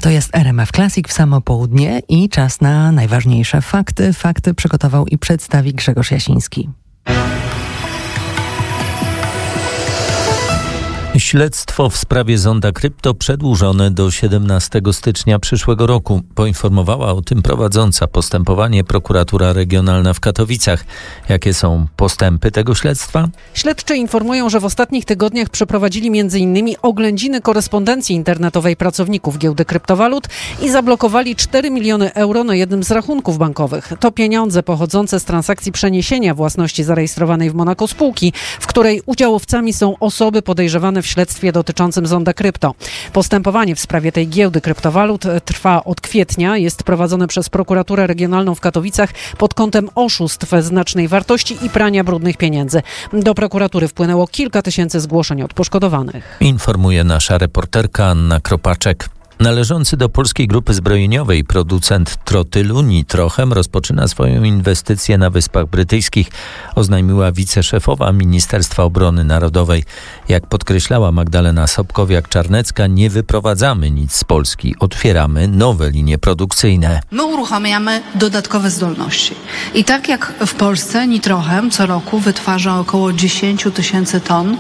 To jest RMF Classic w samo południe i czas na najważniejsze fakty. Fakty przygotował i przedstawi Grzegorz Jasiński. Śledztwo w sprawie zonda krypto przedłużone do 17 stycznia przyszłego roku. Poinformowała o tym prowadząca postępowanie prokuratura regionalna w Katowicach. Jakie są postępy tego śledztwa? Śledczy informują, że w ostatnich tygodniach przeprowadzili m.in. oględziny korespondencji internetowej pracowników giełdy kryptowalut i zablokowali 4 miliony euro na jednym z rachunków bankowych. To pieniądze pochodzące z transakcji przeniesienia własności zarejestrowanej w Monako spółki, w której udziałowcami są osoby podejrzewane w śledztwie dotyczącym zonda krypto. Postępowanie w sprawie tej giełdy kryptowalut trwa od kwietnia. Jest prowadzone przez prokuraturę regionalną w Katowicach pod kątem oszustw znacznej wartości i prania brudnych pieniędzy. Do prokuratury wpłynęło kilka tysięcy zgłoszeń od poszkodowanych. Informuje nasza reporterka Anna Kropaczek. Należący do polskiej grupy zbrojeniowej producent trotylu Nitrochem rozpoczyna swoją inwestycję na Wyspach Brytyjskich, oznajmiła wiceszefowa Ministerstwa Obrony Narodowej. Jak podkreślała Magdalena Sobkowiak-Czarnecka, nie wyprowadzamy nic z Polski, otwieramy nowe linie produkcyjne. My uruchamiamy dodatkowe zdolności. I tak jak w Polsce Nitrochem co roku wytwarza około 10 000 ton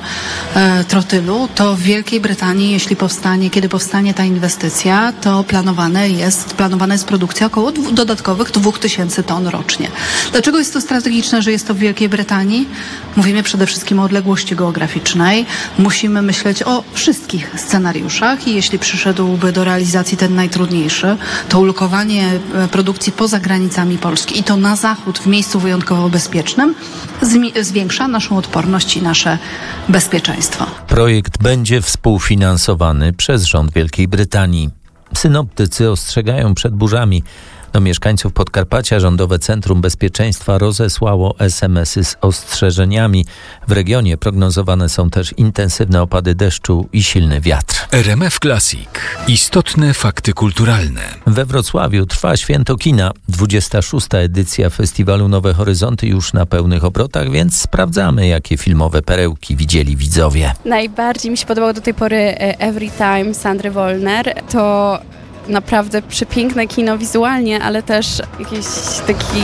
trotylu, to w Wielkiej Brytanii, kiedy powstanie ta inwestycja, to planowana jest produkcja około dodatkowych 2000 ton rocznie. Dlaczego jest to strategiczne, że jest to w Wielkiej Brytanii? Mówimy przede wszystkim o odległości geograficznej. Musimy myśleć o wszystkich scenariuszach i jeśli przyszedłby do realizacji ten najtrudniejszy, to ulokowanie produkcji poza granicami Polski i to na zachód w miejscu wyjątkowo bezpiecznym zwiększa naszą odporność i nasze bezpieczeństwo. Projekt będzie współfinansowany przez rząd Wielkiej Brytanii. Synoptycy ostrzegają przed burzami. Do mieszkańców Podkarpacia Rządowe Centrum Bezpieczeństwa rozesłało SMS-y z ostrzeżeniami. W regionie prognozowane są też intensywne opady deszczu i silny wiatr. RMF Classic. Istotne fakty kulturalne. We Wrocławiu trwa Święto Kina. 26. edycja festiwalu Nowe Horyzonty już na pełnych obrotach, więc sprawdzamy, jakie filmowe perełki widzieli widzowie. Najbardziej mi się podobało do tej pory Everytime Sandry Wollner. To naprawdę przepiękne kino wizualnie, ale też jakiś taki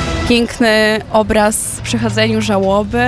piękny obraz w przechodzeniu żałoby,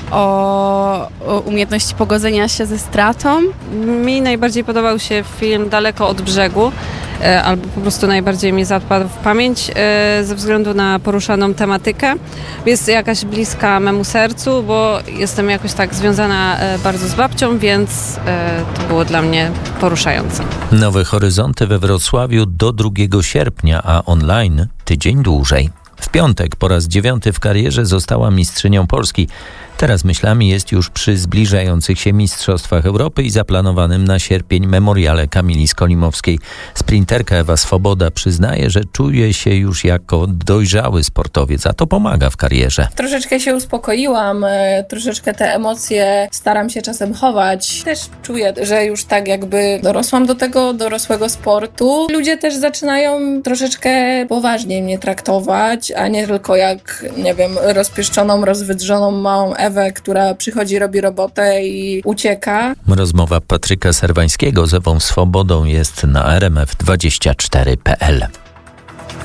o umiejętności pogodzenia się ze stratą. Mi najbardziej podobał się film Daleko od brzegu, albo po prostu najbardziej mi zapadł w pamięć ze względu na poruszaną tematykę. Jest jakaś bliska memu sercu, bo jestem jakoś tak związana bardzo z babcią, więc to było dla mnie poruszające. Nowe Horyzonty we Wrocławiu do 2 sierpnia, a online tydzień dłużej. W piątek po raz 9 w karierze została mistrzynią Polski. Teraz myślami jest już przy zbliżających się Mistrzostwach Europy i zaplanowanym na sierpień memoriale Kamili Skolimowskiej. Sprinterka Ewa Swoboda przyznaje, że czuje się już jako dojrzały sportowiec, a to pomaga w karierze. Troszeczkę się uspokoiłam, troszeczkę te emocje staram się czasem chować. Też czuję, że już tak jakby dorosłam do tego dorosłego sportu. Ludzie też zaczynają troszeczkę poważniej mnie traktować, a nie tylko jak, nie wiem, rozpieszczoną, rozwydrzoną małą Ewę, która przychodzi, robi robotę i ucieka. Rozmowa Patryka Serwańskiego z Ewą Swobodą jest na rmf24.pl.